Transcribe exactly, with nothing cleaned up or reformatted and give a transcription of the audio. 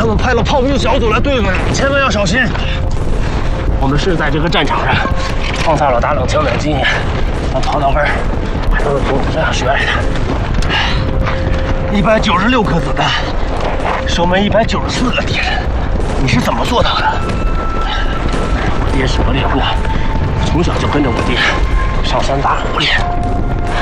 他们派了炮兵小组来对付你，千万要小心。我们是在这个战场上创造了打冷枪的经验，但炮弹味儿还都是从你身上学来的。一百九十六颗子弹，守门一百九十四个敌人，你是怎么做到的？我爹是个猎户，从小就跟着我爹上山打虎猎。